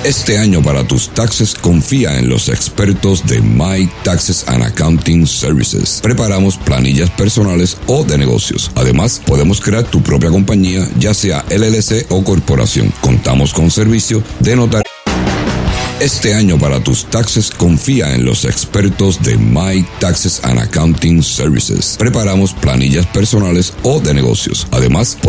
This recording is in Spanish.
Este año para tus taxes confía en los expertos de My Taxes and Accounting Services. Preparamos planillas personales o de negocios. Además, podemos crear tu propia compañía, ya sea LLC o corporación. Contamos con servicio de notario. Este año para tus taxes confía en los expertos de My Taxes and Accounting Services. Preparamos planillas personales o de negocios. Además,